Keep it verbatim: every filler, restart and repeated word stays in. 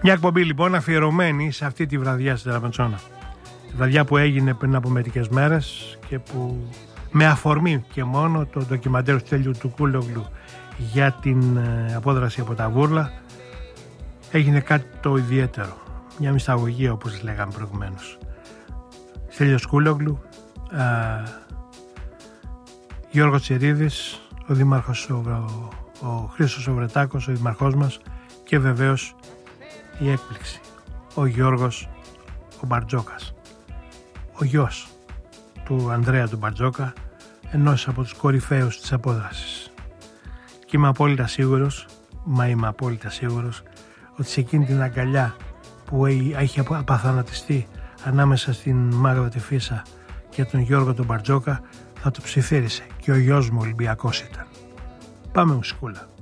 Μια εκπομπή λοιπόν αφιερωμένη σε αυτή τη βραδιά στην Τεραμετσόνα. Τη βραδιά που έγινε πριν από μερικές μέρες και που με αφορμή και μόνο το ντοκιμαντέρ του Στέλιου του Κούλογλου για την απόδραση από τα βούρλα έγινε κάτι το ιδιαίτερο. Μια μυσταγωγία, όπως λέγαμε προηγουμένως. Στέλιος Κούλογλου, α, Γιώργος Τσιρίδης, ο δήμαρχος, ο, ο, ο Χρήστος ο Βρετάκος, ο δημαρχός μας, και βεβαίως η έκπληξη, ο Γιώργος ο Μπαρτζόκας, ο γιος του Ανδρέα του Μπαρτζόκα, ενός από τους κορυφαίους της απόδρασης. Και είμαι απόλυτα σίγουρος, μα είμαι απόλυτα σίγουρος, ότι σε εκείνη την αγκαλιά που έχει απαθανατιστεί ανάμεσα στην Μάγδα τη Φίσα και τον Γιώργο τον Μπαρτζόκα θα το ψιθύρισε και ο γιος μου Ολυμπιακός ήταν. Πάμε μουσικούλα.